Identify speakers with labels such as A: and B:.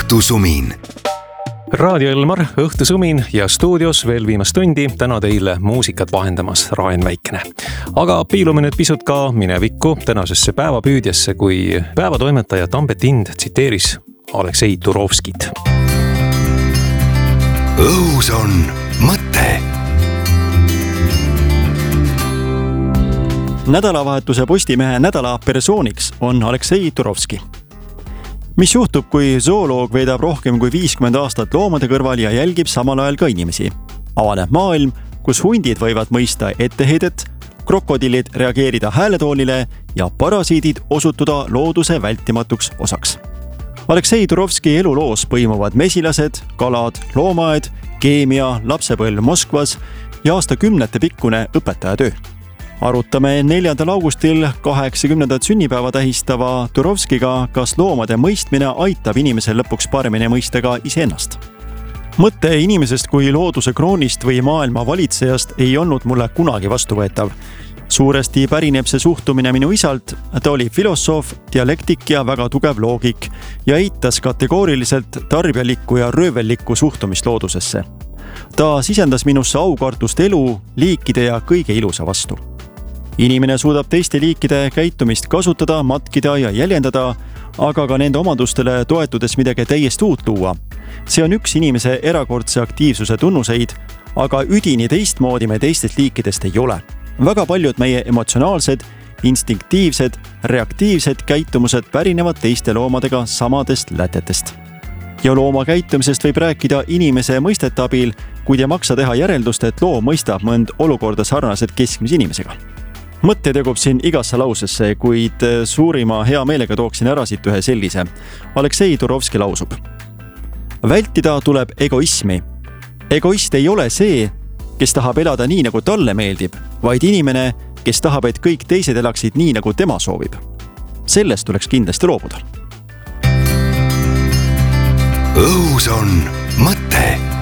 A: Õhtusumin.
B: Raadio Elmar, Õhtusumin ja stuudios veel viimast tundi täna teile muusikat vahendamas Raen Väikene. Aga piilume nüüd pisut ka minevikku tänasesse päevapüüdjasse, kui päevatoimetaja Tambet Ind tsiteeris Aleksei Turovskit.
A: Õhus on mõte.
C: Nädalavahetuse Postimehe nädala persooniks on Aleksei Turovski. Mis juhtub, kui zooloog veedab rohkem kui 50 aastat loomade kõrval ja jälgib samal ajal ka inimesi? Avaneb maailm, kus hundid võivad mõista etteheidet, krokodillid reageerida hääletoonile ja parasiidid osutuda looduse vältimatuks osaks. Aleksei Turovski eluloos põimuvad mesilased, kalad, loomaaed, keemia, lapsepõlv Moskvas ja aastakümnete pikkune õpetajatöö. Arutame 4. augustil 80. sünnipäeva tähistava Turovskiga, kas loomade mõistmine aitab inimesel lõpuks paremini mõista ka iseennast. Mõte inimesest kui looduse kroonist või maailma valitsejast ei olnud mulle kunagi vastuvõetav. Suuresti pärineb see suhtumine minu isalt, ta oli filosoof, dialektik ja väga tugev loogik ja eitas kategooriliselt tarbijalikku ja röövellikku suhtumist loodusesse. Ta sisendas minusse aukartust elu, liikide ja kõige ilusa vastu. Inimene suudab teiste liikide käitumist kasutada, matkida ja jäljendada, aga ka nende omadustele toetudes midagi täiesti uut luua. See on üks inimese erakordse aktiivsuse tunnuseid, aga üdini teistmoodi me teistest liikidest ei ole. Väga paljud meie emotsionaalsed, instinktiivsed, reaktiivsed käitumused pärinevad teiste loomadega samadest lätetest. Ja looma käitumisest võib rääkida inimese mõistete abil, kuid ei maksa teha järeldust, et loom mõistab mõnd olukorda sarnaselt keskmise inimesega. Mõtte tegub siin igasse lausesse, kuid suurima hea meelega tooksin ära siit ühe sellise. Aleksei Turovski lausub. Vältida tuleb egoismi. Egoist ei ole see, kes tahab elada nii, nagu talle meeldib, vaid inimene, kes tahab, et kõik teised elaksid nii, nagu tema soovib. Sellest tuleks kindlasti loobuda.
A: Õhus on mõte.